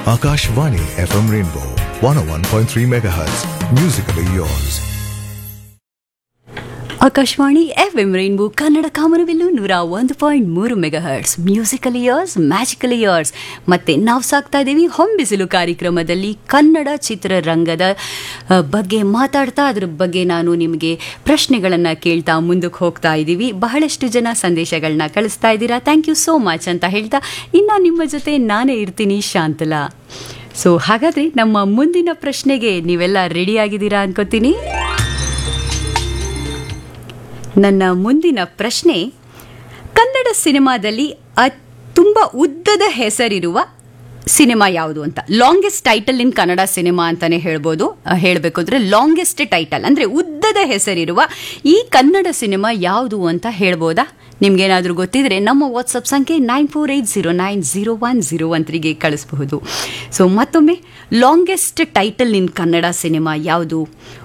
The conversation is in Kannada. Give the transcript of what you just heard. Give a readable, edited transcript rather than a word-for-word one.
Akashvani FM Rainbow 101.3 MHz. Musically yours. Akashvani FM rainbow Kannada ಕಾಮನಬಿಲ್ಲು 101.3 megahertz. Musical years, magical years. ಮತ್ತೆ ನಾವು ಸಾಕ್ತಾ ಇದ್ದೀವಿ ಹೊಂಬಿಸಿಲು ಕಾರ್ಯಕ್ರಮದಲ್ಲಿ ಕನ್ನಡ ಚಿತ್ರರಂಗದ ಬಗ್ಗೆ ಮಾತಾಡ್ತಾ ಅದ್ರ ಬಗ್ಗೆ ನಾನು ನಿಮಗೆ ಪ್ರಶ್ನೆಗಳನ್ನು ಕೇಳ್ತಾ ಮುಂದಕ್ಕೆ ಹೋಗ್ತಾ ಇದ್ದೀವಿ. ಬಹಳಷ್ಟು ಜನ ಸಂದೇಶಗಳನ್ನ ಕಳಿಸ್ತಾ ಇದ್ದೀರಾ. ಥ್ಯಾಂಕ್ ಯು ಸೋ ಮಚ್ ಅಂತ ಹೇಳ್ತಾ ಇನ್ನು ನಿಮ್ಮ ಜೊತೆ ನಾನೇ ಇರ್ತೀನಿ ಶಾಂತಲಾ. ಸೊ ಹಾಗಾದರೆ ನಮ್ಮ ಮುಂದಿನ ಪ್ರಶ್ನೆಗೆ ನೀವೆಲ್ಲ ರೆಡಿಯಾಗಿದ್ದೀರಾ ಅನ್ಕೋತೀನಿ. ನನ್ನ ಮುಂದಿನ ಪ್ರಶ್ನೆ, ಕನ್ನಡ ಸಿನಿಮಾದಲ್ಲಿ ತುಂಬ ಉದ್ದದ ಹೆಸರಿರುವ ಸಿನಿಮಾ ಯಾವುದು ಅಂತ. ಲಾಂಗೆಸ್ಟ್ ಟೈಟಲ್ ಇನ್ ಕನ್ನಡ ಸಿನಿಮಾ ಅಂತಲೇ ಹೇಳ್ಬೋದು. ಹೇಳಬೇಕು ಅಂದರೆ ಲಾಂಗೆಸ್ಟ್ ಟೈಟಲ್ ಅಂದರೆ ಉದ್ದದ ಹೆಸರಿರುವ ಈ ಕನ್ನಡ ಸಿನಿಮಾ ಯಾವುದು ಅಂತ ಹೇಳ್ಬೋದಾ? ನಿಮ್ಗೇನಾದರೂ ಗೊತ್ತಿದ್ರೆ ನಮ್ಮ ವಾಟ್ಸಪ್ ಸಂಖ್ಯೆ 9480901013ಗೆ ಕಳಿಸಬಹುದು. ಸೊ ಮತ್ತೊಮ್ಮೆ, ಲಾಂಗೆಸ್ಟ್ ಟೈಟಲ್ ಇನ್ ಕನ್ನಡ ಸಿನಿಮಾ ಯಾವುದು?